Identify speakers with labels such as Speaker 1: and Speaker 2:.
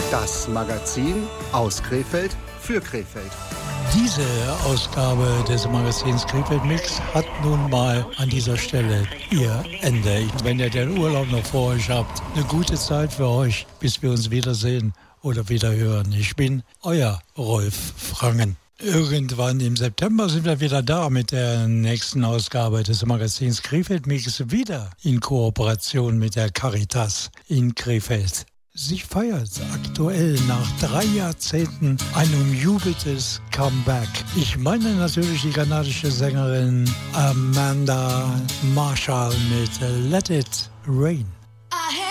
Speaker 1: Das Magazin aus Krefeld für Krefeld.
Speaker 2: Diese Ausgabe des Magazins Krefeld Mix hat nun mal an dieser Stelle ihr Ende. Wenn ihr den Urlaub noch vor euch habt, eine gute Zeit für euch, bis wir uns wiedersehen oder wieder hören. Ich bin euer Rolf Frangen. Irgendwann im September sind wir wieder da mit der nächsten Ausgabe des Magazins Krefeld Mix, wieder in Kooperation mit der Caritas in Krefeld. Sie feiert aktuell nach 3 Jahrzehnten ein umjubeltes Comeback. Ich meine natürlich die kanadische Sängerin Amanda Marshall mit Let It Rain.